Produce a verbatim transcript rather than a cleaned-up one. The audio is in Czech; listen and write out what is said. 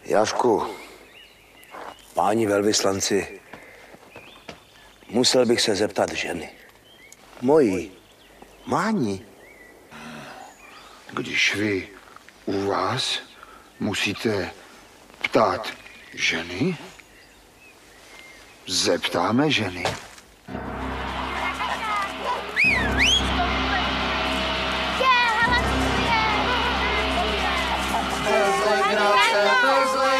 Jášku, páni velvyslanci, musel bych se zeptat ženy. Mojí. Máni. Když vy u vás musíte ptát ženy, zeptáme ženy.